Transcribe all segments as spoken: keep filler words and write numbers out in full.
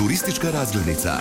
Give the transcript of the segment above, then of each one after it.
Turistička razglednica.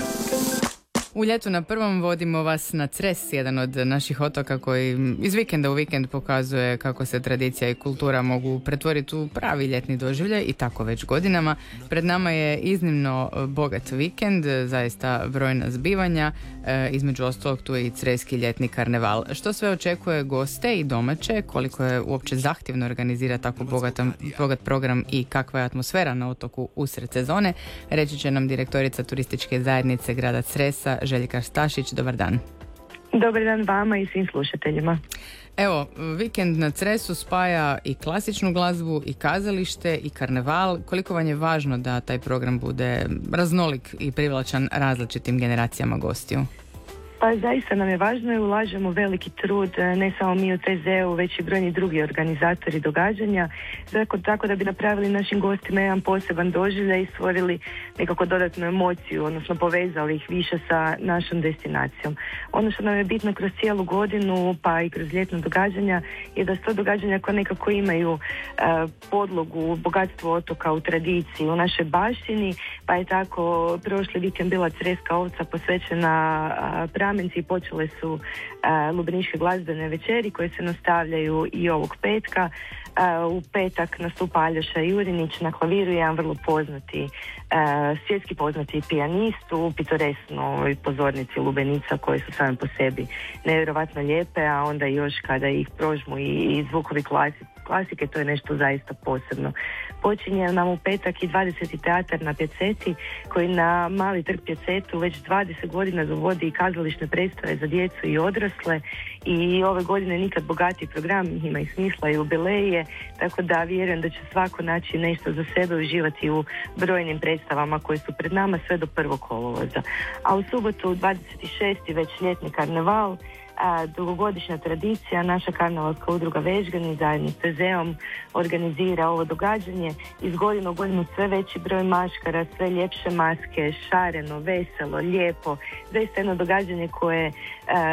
U ljetu na prvom vodimo vas na Cres, jedan od naših otoka koji iz vikenda u vikend pokazuje kako se tradicija i kultura mogu pretvoriti u pravi ljetni doživljaj i tako već godinama. Pred nama je iznimno bogat vikend, zaista brojna zbivanja, e, između ostalog tu je i Creski ljetni karneval. Što sve očekuje goste i domaće, koliko je uopće zahtjevno organizirati tako bogatan, bogat program i kakva je atmosfera na otoku usred sezone, reći će nam direktorica turističke zajednice grada Cresa, Željka Stašić. Dobar dan. Dobar dan vama i svim slušateljima. Evo, vikend na Cresu spaja i klasičnu glazbu i kazalište i karneval. Koliko vam je važno da taj program bude raznolik i privlačan različitim generacijama gostiju? Pa zaista nam je važno i ulažemo veliki trud, ne samo mi u T Z U, već i brojni drugi organizatori događanja, tako, tako da bi napravili našim gostima jedan poseban doživljaj i stvorili nekako dodatnu emociju, odnosno povezali ih više sa našom destinacijom. Ono što nam je bitno kroz cijelu godinu, pa i kroz ljetno događanja, je da su to događanja koja nekako imaju uh, podlogu, bogatstvo otoka u tradiciji, u našoj baštini, pa je tako prošli vikend bila Creska ovca posvećena uh, pramenci, počele su uh, lubeničke glazbene večeri koje se nastavljaju i ovog petka. Uh, u petak nastupa Aljoša Jurinić na klaviru, jedan vrlo poznati, uh, svjetski poznati pijanist u pitoresnoj pozornici lubenica koje su same po sebi nevjerovatno lijepe, a onda još kada ih prožmu i, i zvukovi klasi, klasike, to je nešto zaista posebno. Počinje nam u petak i dvadeseti teatar na Pjeceti koji na Mali trg Pjecetu već dvadeset godina dovodi i kazališne predstave za djecu i odrasle i ove godine nikad bogatiji program, ima i smisla i jubileje, tako da vjerujem da će svako naći nešto za sebe, uživati u brojnim predstavama koje su pred nama sve do prvog kolovoza. A u subotu dvadeset šesti već ljetni karneval, a dugogodišnja tradicija, naša karnevalska udruga Vežgani zajedno s T Z om organizira ovo događanje. Iz godine u godinu sve veći broj maškara, sve ljepše maske, šareno, veselo, lijepo. Zaista jedno događanje koje e,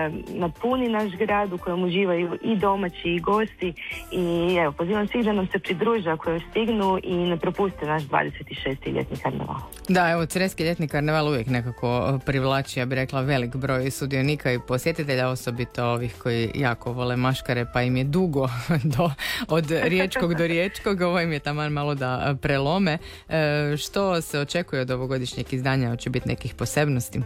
napuni naš grad, u kojem uživaju i domaći i gosti. I evo, pozivam svih da nam se pridruže ako još stignu i ne propuste naš dvadeset šesti ljetni karneval. Da, evo, Creski ljetni karneval uvijek nekako privlači, ja bih rekla, velik broj sudionika i posjetitelja, osobito ovih koji jako vole maškare, pa im je dugo do, od riječkog do riječkog, ovo im je taman malo da prelome. E, što se očekuje od ovogodišnjeg izdanja? Hoće biti nekih posebnosti?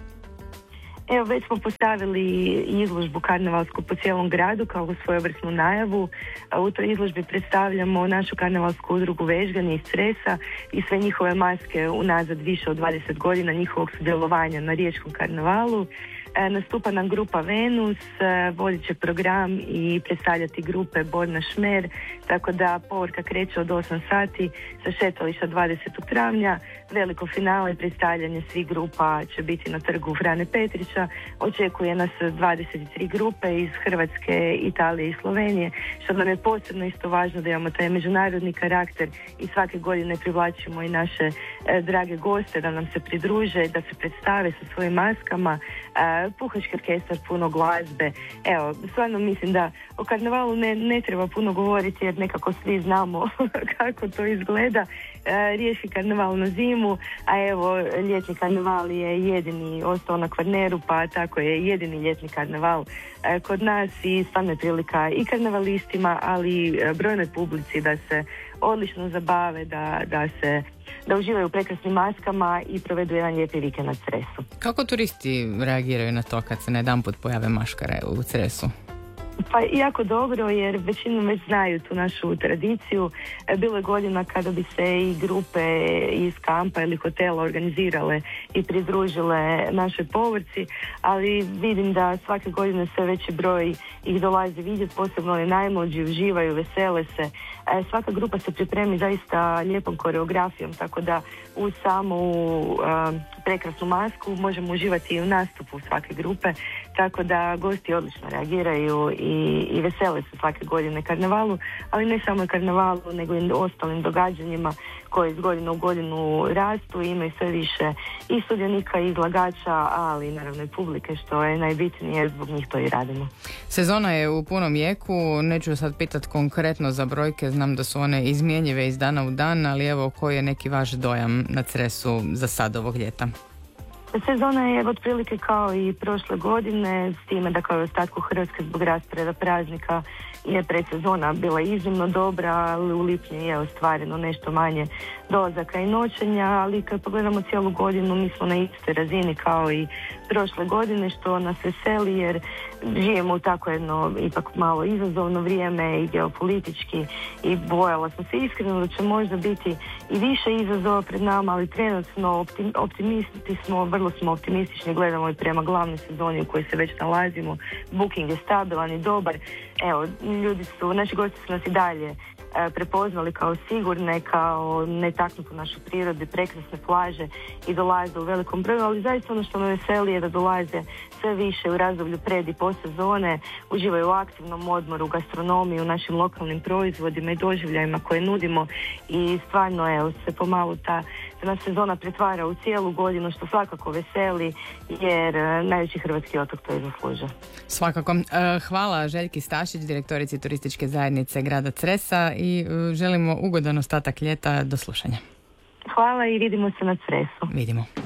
Evo, već smo postavili izložbu karnevalsku po cijelom gradu kao svojevrsnu najavu. U toj izložbi predstavljamo našu karnevalsku udrugu Vežgani iz Cresa i sve njihove maske unazad više od dvadeset godina njihovog sudjelovanja na riječkom karnevalu. E, nastupa nam grupa Venus, e, vodit će program i predstavljati grupe Borna Šmer, tako da povorka kreće od osam sati sa šetališta dvadesetog travnja. Veliko finale predstavljanje svih grupa će biti na trgu Frane Petrića. Očekuje nas dvadeset tri grupe iz Hrvatske, Italije i Slovenije, što nam je posebno isto važno da imamo taj međunarodni karakter i svake godine privlačimo i naše e, drage goste da nam se pridruže, da se predstave sa svojim maskama. E, puhački orkestar, puno glazbe. Evo, stvarno mislim da o karnevalu ne, ne treba puno govoriti jer nekako svi znamo kako to izgleda. E, riješi karneval na zimu, a evo ljetni karneval je jedini ostao na Kvarneru, pa tako je jedini ljetni karneval e, kod nas i stvarno je prilika i karnevalistima, ali i brojnoj publici da se odlično zabave, da, da se da uživaju u prekrasnim maskama i provedu jedan lijepi vikend na Cresu. Kako turisti reagiraju na to kad se na jedan put pojave maškare u Cresu? Pa jako dobro, jer većinom već znaju tu našu tradiciju. Bilo je godina kada bi se i grupe iz kampa ili hotela organizirale i pridružile našoj povorci, ali vidim da svake godine sve veći broj ih dolazi vidjeti, posebno oni najmlađi, uživaju, vesele se. Svaka grupa se pripremi zaista lijepom koreografijom, tako da uz samu uh, prekrasnu masku možemo uživati i u nastupu svake grupe, tako da gosti odlično reagiraju i, i vesele se svake godine karnevalu, ali ne samo karnevalu, nego i ostalim događanjima koje iz godine u godinu rastu i imaju sve više i sudionika i izlagača, ali i naravno i publike, što je najbitnije jer zbog njih to i radimo. Sezona je u punom jeku, neću sad pitati konkretno za brojke, znam da su one izmjenjive iz dana u dan, ali evo koji je neki vaš dojam na Cresu za sad ovog ljeta? Sezona je otprilike kao i prošle godine, s time da kao i ostatku Hrvatske zbog rasporeda praznika je predsezona bila iznimno dobra, ali u lipnju je ostvareno nešto manje dolazaka i noćenja, ali kad pogledamo cijelu godinu mi smo na istoj razini kao i prošle godine, što nas veseli jer živimo u tako jedno ipak malo izazovno vrijeme i geopolitički i bojala smo se iskreno da će možda biti i više izazova pred nama, ali trenutno optim, optimisti smo, vrlo smo optimistični, gledamo i prema glavnoj sezoni u kojoj se već nalazimo. Booking je stabilan i dobar. Evo, ljudi su, naši gosti su nas i dalje prepoznali kao sigurne, kao netaknutu našu prirodu, prekrasne plaže i dolaze u velikom broju, ali zaista ono što me veseli je da dolaze sve više u razdoblju pred i post sezone, uživaju u aktivnom odmoru, gastronomiji, u našim lokalnim proizvodima i doživljajima koje nudimo i stvarno evo se pomalo ta nas sezona pretvara u cijelu godinu, što svakako veseli jer najveći hrvatski otok to je zaslužio. Svakako. Hvala Željki Stašić, direktorici turističke zajednice grada Cresa i želimo ugodan ostatak ljeta. Do slušanja. Hvala i vidimo se na Cresu. Vidimo.